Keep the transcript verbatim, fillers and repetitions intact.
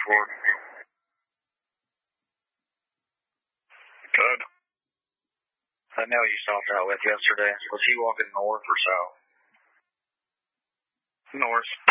for? Good. I know you saw that with yesterday. Was he walking north or south? North.